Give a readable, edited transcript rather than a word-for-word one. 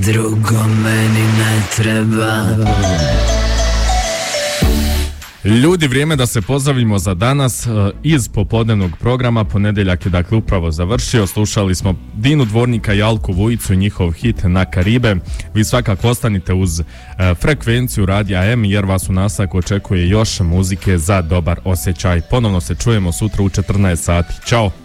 drugo meni ne treba. Ljudi, vrijeme da se pozdravimo za danas iz popodnevnog programa. Ponedjeljak je dakle upravo završio. Slušali smo Dinu Dvornika i Alku Vujicu i njihov hit Na Karibe. Vi svakako ostanite uz frekvenciju Radija M jer vas u nastavku očekuje još muzike za dobar osjećaj. Ponovno se čujemo sutra u 14 sati. Ćao!